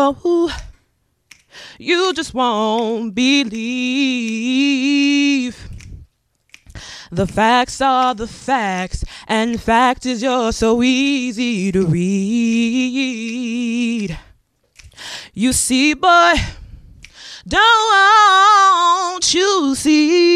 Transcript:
Oh, you just won't believe. The facts are the facts, and fact is you're so easy to read. You see, boy, don't you see?